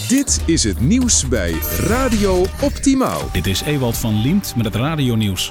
Dit is het nieuws bij Radio Optimaal. Dit is Ewald van Liemt met het radionieuws.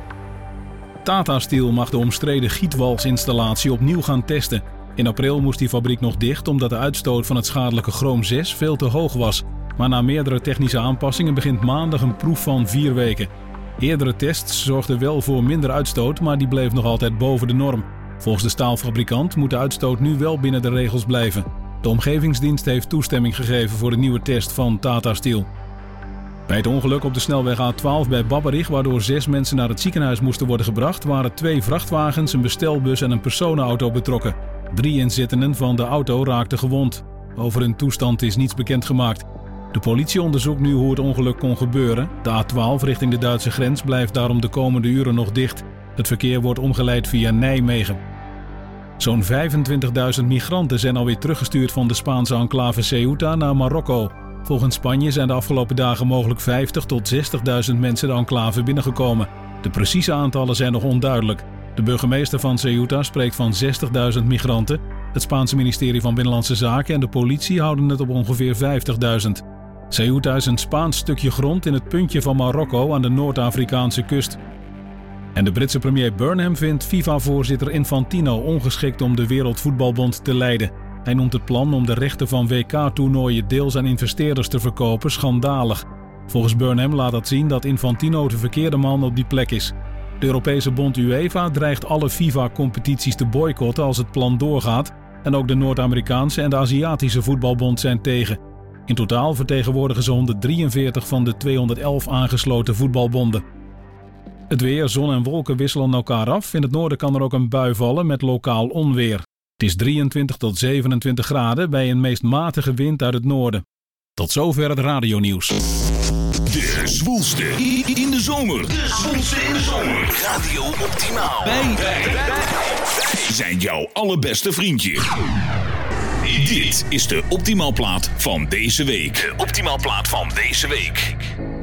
Tata Steel mag de omstreden gietwalsinstallatie opnieuw gaan testen. In april moest die fabriek nog dicht omdat de uitstoot van het schadelijke chroom 6 veel te hoog was. Maar na meerdere technische aanpassingen begint maandag een proef van 4 weken. Eerdere tests zorgden wel voor minder uitstoot, maar die bleef nog altijd boven de norm. Volgens de staalfabrikant moet de uitstoot nu wel binnen de regels blijven. De omgevingsdienst heeft toestemming gegeven voor de nieuwe test van Tata Steel. Bij het ongeluk op de snelweg A12 bij Babberich, waardoor 6 mensen naar het ziekenhuis moesten worden gebracht, waren 2 vrachtwagens, een bestelbus en een personenauto betrokken. 3 inzittenden van de auto raakten gewond. Over hun toestand is niets bekendgemaakt. De politie onderzoekt nu hoe het ongeluk kon gebeuren. De A12 richting de Duitse grens blijft daarom de komende uren nog dicht. Het verkeer wordt omgeleid via Nijmegen. Zo'n 25.000 migranten zijn alweer teruggestuurd van de Spaanse enclave Ceuta naar Marokko. Volgens Spanje zijn de afgelopen dagen mogelijk 50.000 tot 60.000 mensen de enclave binnengekomen. De precieze aantallen zijn nog onduidelijk. De burgemeester van Ceuta spreekt van 60.000 migranten. Het Spaanse ministerie van Binnenlandse Zaken en de politie houden het op ongeveer 50.000. Ceuta is een Spaans stukje grond in het puntje van Marokko aan de Noord-Afrikaanse kust. En de Britse premier Burnham vindt FIFA-voorzitter Infantino ongeschikt om de Wereldvoetbalbond te leiden. Hij noemt het plan om de rechten van WK-toernooien deels aan investeerders te verkopen schandalig. Volgens Burnham laat dat zien dat Infantino de verkeerde man op die plek is. De Europese bond UEFA dreigt alle FIFA-competities te boycotten als het plan doorgaat. En ook de Noord-Amerikaanse en de Aziatische voetbalbond zijn tegen. In totaal vertegenwoordigen ze 143 van de 211 aangesloten voetbalbonden. Het weer, zon en wolken wisselen elkaar af. In het noorden kan er ook een bui vallen met lokaal onweer. Het is 23 tot 27 graden bij een meest matige wind uit het noorden. Tot zover het radionieuws. De zwoelste in de zomer. De zwoelste in de zomer. Radio Optimaal. Wij zijn jouw allerbeste vriendje. Dit is de Optimaal plaat van deze week. De Optimaal plaat van deze week.